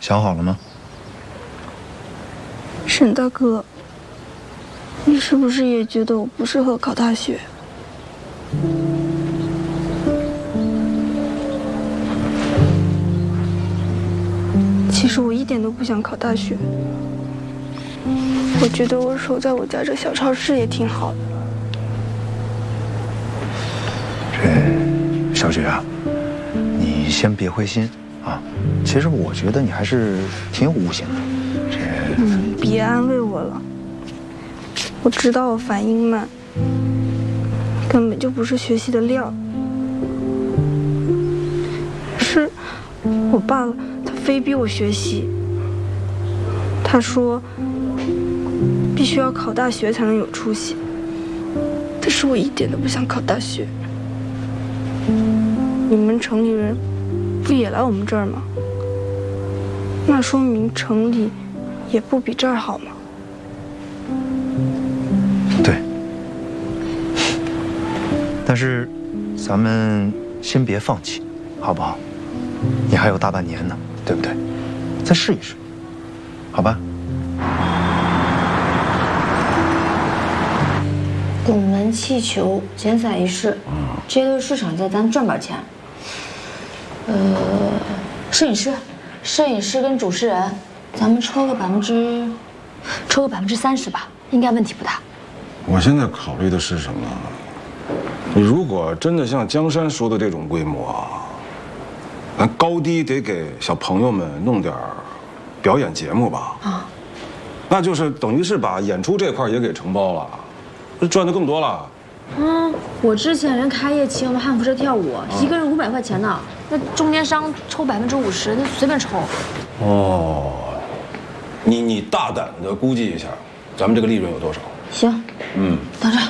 想好了吗？ 沈大哥，你是不是也觉得我不适合考大学？其实我一点都不想考大学，我觉得我守在我家这小超市也挺好的。 这小雪啊，你先别灰心啊。其实我觉得你还是挺有悟性的。 别安慰我了，我知道我反应慢，根本就不是学习的料。是我爸他非逼我学习，他说必须要考大学才能有出息，但是我一点都不想考大学。你们城里人不也来我们这儿吗？那说明城里也不比这儿好吗？ 对。但是，咱们先别放弃，好不好？你还有大半年呢，对不对？再试一试，好吧？ 拱门气球剪彩仪式，这类市场价咱赚不了钱。摄影师跟主持人，咱们抽个30%吧，应该问题不大。 我现在考虑的是什么？你如果真的像江山说的这种规模啊，咱高低得给小朋友们弄点表演节目吧。啊，那就是等于是把演出这块也给承包了，这赚的更多了。 我之前人开业请我们汉服社跳舞，一个人500块钱呢，那中间商抽50%，那随便抽。 哦，你大胆的估计一下，咱们这个利润有多少？ 行，等着。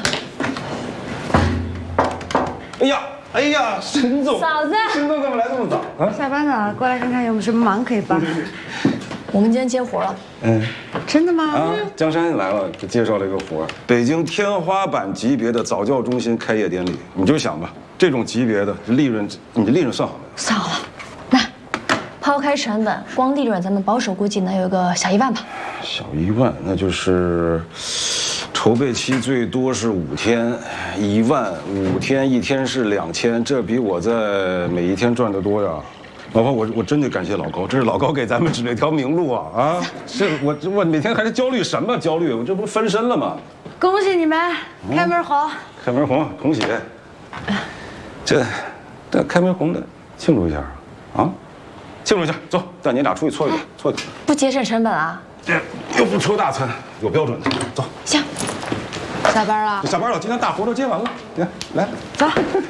哎呀，沈总， 嫂子， 沈总怎么来这么早啊？ 下班了，过来看看有没有什么忙可以帮。 我们今天接活了。 真的吗？ 啊，江山来了，给介绍了一个活儿，北京天花板级别的早教中心开业典礼。你就想吧，这种级别的利润，你的利润算好没有？ 算好了，那抛开成本，光利润咱们保守估计能有个小1万吧。 小1万，那就是筹备期最多是5天，1万5天，1天是2000，这比我在每一天赚得多呀。老婆，我真得感谢老高，这是老高给咱们指了一条明路啊！啊，是我每天还是焦虑什么焦虑？我这不分身了吗？ 恭喜你们，开门红！ 开门红，同喜！这开门红的庆祝一下啊！庆祝一下，走，带你俩出去搓一顿，搓一顿。 不节省成本啊？ 这又不抽大餐，有标准的，走。 行。 下班了？ 下班了，今天大活都接完了，你看，来， 走。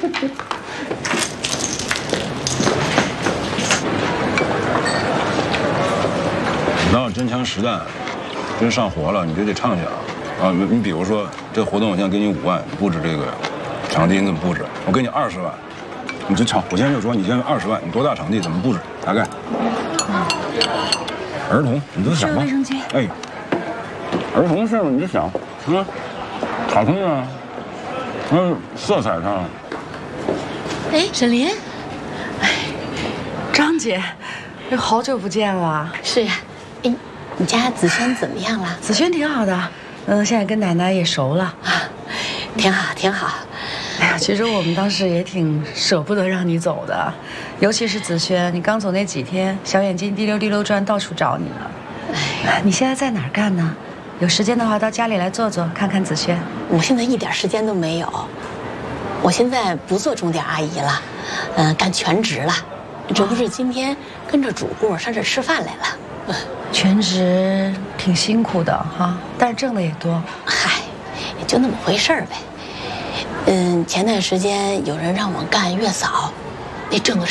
你要真枪实弹，真上活了，你就得唱去啊！你比如说这活动，我现在给你5万，布置这个场地你怎么布置？我给你20万，你就唱。我现在就说你现在20万，你多大场地怎么布置？大概。儿童，你就想吧。 卫生间。 哎，儿童事儿你就想，卡通啊，色彩上。 哎，沈林。 哎，张姐，好久不见了。 是呀。哎，你家子轩怎么样了？ 子轩挺好的，现在跟奶奶也熟了啊，挺好，挺好。 哎呀，其实我们当时也挺舍不得让你走的，尤其是子轩，你刚走那几天，小眼睛滴溜滴溜转，到处找你呢。哎，你现在在哪儿干呢？有时间的话到家里来坐坐，看看子轩。 我现在一点时间都没有，我现在不做钟点阿姨了，干全职了。这不是今天跟着主顾上这吃饭来了。 全职挺辛苦的哈，但是挣的也多。 嗨，也就那么回事儿呗。前段时间有人让我干月嫂，那挣的